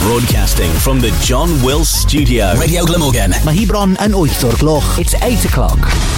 Broadcasting from the John Wills Studio. Radio Glamorgan. Mae hi bron yn 8 o'r gloch. It's 8 o'clock.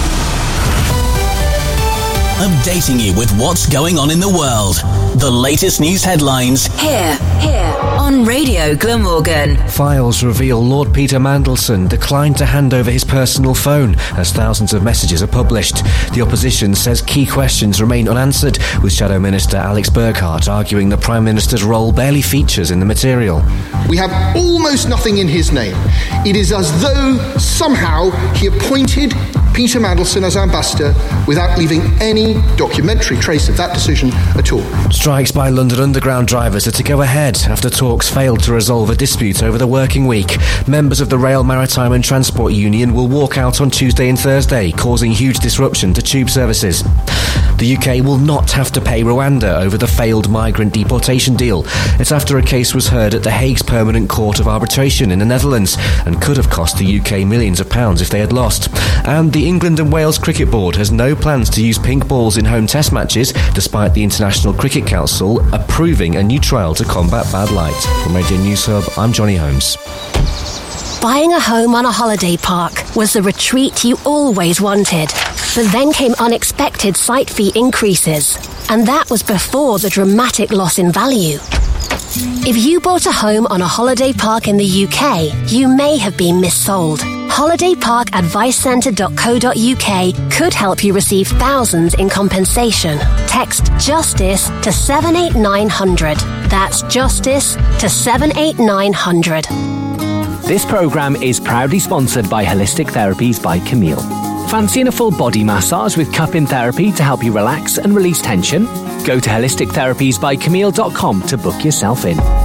Updating you with what's going on in the world. The latest news headlines. Here, on Radio Glamorgan. Files reveal Lord Peter Mandelson declined to hand over his personal phone as thousands of messages are published. The opposition says key questions remain unanswered, with Shadow Minister Alex Burghart arguing the Prime Minister's role barely features in the material. We have almost nothing in his name. It is as though somehow he appointed Peter Mandelson as ambassador without leaving any documentary trace of that decision at all. Strikes by London Underground drivers are to go ahead after talks failed to resolve a dispute over the working week. Members of the Rail, Maritime and Transport Union will walk out on Tuesday and Thursday, causing huge disruption to tube services. The UK will not have to pay Rwanda over the failed migrant deportation deal. It's after a case was heard at The Hague's Permanent Court of Arbitration in the Netherlands and could have cost the UK millions of pounds if they had lost. And the England and Wales Cricket Board has no plans to use pink balls in home test matches, despite the International Cricket Council approving a new trial to combat bad light. From Radio News Hub, I'm Johnny Holmes. Buying a home on a holiday park was the retreat you always wanted. But then came unexpected site fee increases. And that was before the dramatic loss in value. If you bought a home on a holiday park in the UK, you may have been missold. holidayparkadvicecentre.co.uk could help you receive thousands in compensation. Text JUSTICE to 78900. That's JUSTICE to 78900. This programme is proudly sponsored by Holistic Therapies by Camille. Fancying a full body massage with cup-in therapy to help you relax and release tension? Go to holistictherapiesbycamille.com to book yourself in.